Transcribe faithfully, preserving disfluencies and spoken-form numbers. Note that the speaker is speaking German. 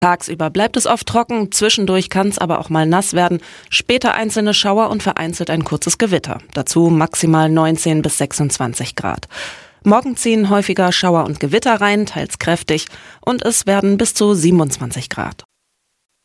Tagsüber bleibt es oft trocken, zwischendurch kann es aber auch mal nass werden, später einzelne Schauer und vereinzelt ein kurzes Gewitter. Dazu maximal neunzehn bis sechsundzwanzig Grad. Morgen ziehen häufiger Schauer und Gewitter rein, teils kräftig, und es werden bis zu siebenundzwanzig Grad.